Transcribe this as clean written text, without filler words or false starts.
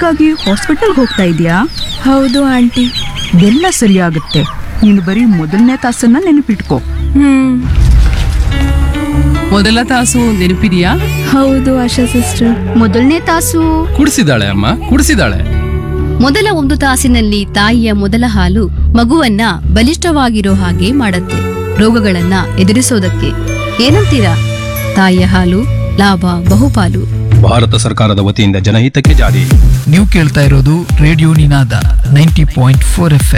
ಇದಕ್ಕಾಗಿ ಹಾಸ್ಪಿಟಲ್ಗೆ ಹೋಗ್ತಾ ಇದೀಯಾ? ಹೌದು ಆಂಟಿ. ಎಲ್ಲ ಸರಿಯಾಗುತ್ತೆ. ನೀನು ಬರೀ ಮೊದಲನೇ ತಾಸನ್ನ ನೆನಪಿಟ್ಕೋ. ಮೊದಲ ತಾಸು ನೆನಪಿದೆಯಾ? ಹೌದು ಆಶಾ ಸಿಸ್ಟರ್. ಮೊದಲನೇ ತಾಸು ಕುಡಿಸಿದಾಳೆ ಅಮ್ಮ, ಕುಡಿಸಿದಾಳೆ. ಮೊದಲ 1 ತಾಸಿನಲ್ಲಿ ತಾಯಿಯ ಮೊದಲ ಹಾಲು ಮಗುವನ್ನ ಬಲಿಷ್ಠವಾಗಿರೋ ಹಾಗೆ ಮಾಡತ್ತೆ, ರೋಗಗಳನ್ನ ಎದುರಿಸೋದಕ್ಕೆ. ಏನಂತೀರಾ? ತಾಯಿಯ ಹಾಲು ಲಾಭ ಬಹುಪಾಲು. ಭಾರತ ಸರ್ಕಾರದ ವತಿಯಿಂದ ಜನಹಿತಕ್ಕೆ ಜಾರಿ. ನೀವು ಕೇಳ್ತಾ ಇರೋದು ರೇಡಿಯೋ ನಿನಾದ 90.4 FM.